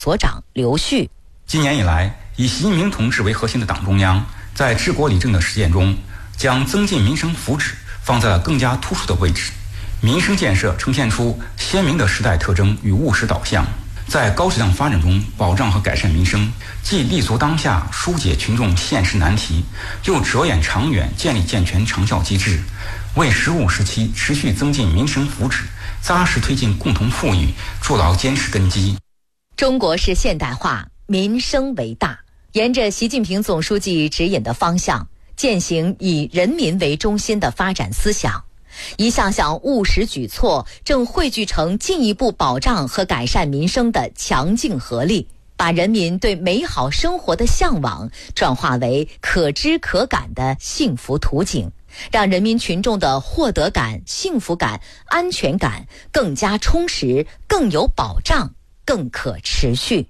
所长刘旭。 今年以来，以习近平同志为核心的党中央在治国理政的实践中，将增进民生福祉放在了更加突出的位置。民生建设呈现出鲜明的时代特征与务实导向，在高质量发展中保障和改善民生，既立足当下疏解群众现实难题，又着眼长远建立健全长效机制，为15时期持续增进民生福祉、扎实推进共同富裕筑牢坚实根基。 中国式现代化，民生为大，沿着习近平总书记指引的方向，践行以人民为中心的发展思想。一项项务实举措正汇聚成进一步保障和改善民生的强劲合力，把人民对美好生活的向往转化为可知可感的幸福图景，让人民群众的获得感、幸福感、安全感更加充实、更有保障、更可持续。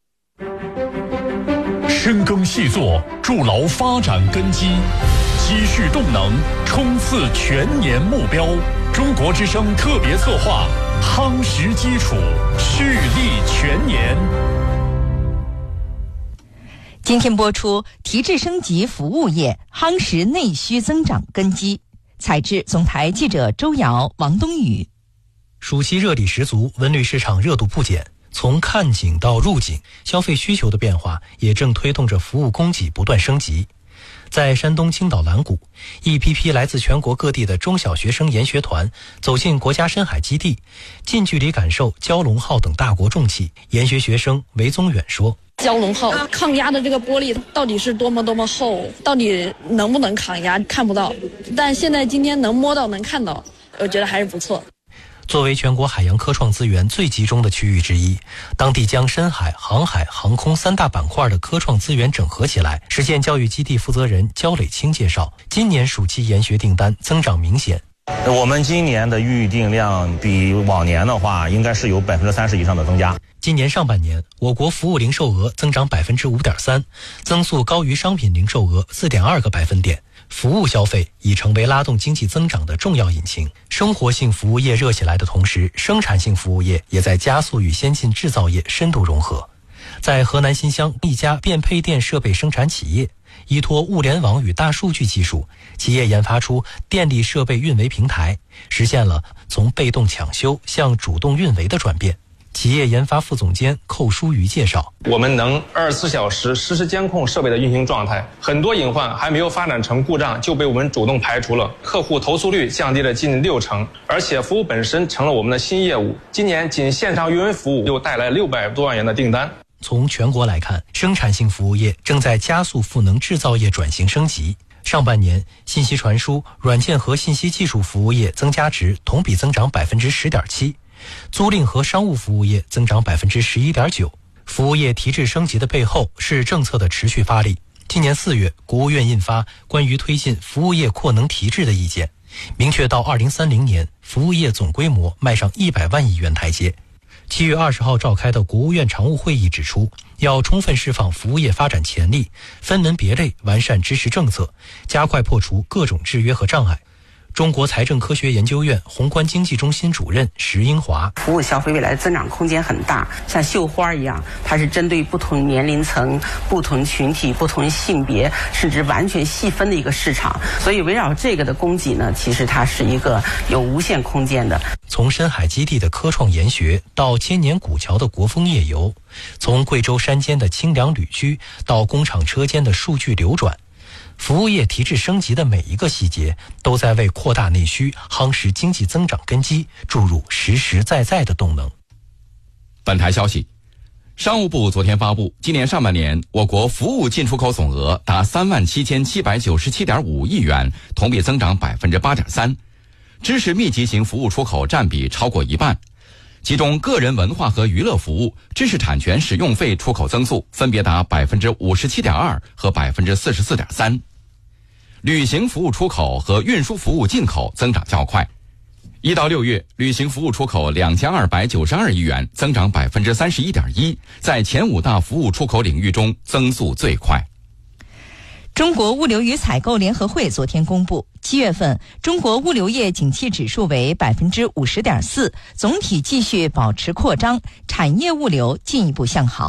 深耕细作，筑牢发展根基，积蓄动能，冲刺全年目标。中国之声特别策划，夯实基础，蓄力全年。 今天播出提质升级服务业，夯实内需增长根基。采制总台记者周瑶、王东宇。 暑期热力十足，文旅市场热度不减。从看景到入景，消费需求的变化也正推动着服务供给不断升级。在山东青岛蓝谷，一批批来自全国各地的中小学生研学团走进国家深海基地，近距离感受蛟龙号等大国重器。研学学生韦宗远说： 蛟龙号抗压的这个玻璃到底是多么厚，到底能不能抗压看不到，但现在今天能摸到能看到，我觉得还是不错。 作为全国海洋科创资源最集中的区域之一，当地将深海、航海、航空3大板块的科创资源整合起来。实践教育基地负责人焦磊清介绍，今年暑期研学订单增长明显。 我们今年的预订量比往年的话，应该是有30%以上的增加。 今年上半年，我国服务零售额增长5.3%，增速高于商品零售额4.2个百分点。服务消费已成为拉动经济增长的重要引擎。生活性服务业热起来的同时，生产性服务业也在加速与先进制造业深度融合。在河南新乡一家变配电设备生产企业，依托物联网与大数据技术，企业研发出电力设备运维平台，实现了从被动抢修向主动运维的转变。企业研发副总监寇书瑜介绍， 我们能24小时实时监控设备的运行状态，很多隐患还没有发展成故障就被我们主动排除了，客户投诉率降低了近60%，而且服务本身成了我们的新业务。今年仅线上运维服务又带来600多万元的订单。 从全国来看，生产性服务业正在加速赋能制造业转型升级。上半年，信息传输、软件和信息技术服务业增加值同比增长10.7%。租赁和商务服务业增长11.9%。服务业提质升级的背后是政策的持续发力。今年4月，国务院印发关于推进服务业扩能提质的意见，明确到2030年，服务业总规模迈上100万亿元台阶。7月20号召开的国务院常务会议指出，要充分释放服务业发展潜力，分门别类完善支持政策，加快破除各种制约和障碍。中国财政科学研究院宏观经济中心主任石英华： 服务消费未来的增长空间很大，像绣花一样，它是针对不同年龄层、不同群体、不同性别，甚至完全细分的一个市场。所以围绕这个的供给呢，其实它是一个有无限空间的。 从深海基地的科创研学到千年古桥的国风夜游，从贵州山间的清凉旅居到工厂车间的数据流转，服务业提质升级的每一个细节，都在为扩大内需、夯实经济增长根基注入实实在在的动能。 本台消息，商务部昨天发布，今年上半年我国服务进出口总额达37797.5亿元，同比增长8.3%，知识密集型服务出口占比超过一半。其中个人文化和娱乐服务、知识产权使用费出口增速分别达57.2%和44.3%。旅行服务出口和运输服务进口增长较快。1到6月，旅行服务出口2292亿元，增长31.1%，在前5大服务出口领域中增速最快。 中国物流与采购联合会昨天公布，7月份中国物流业景气指数为50.4%，总体继续保持扩张，产业物流进一步向好。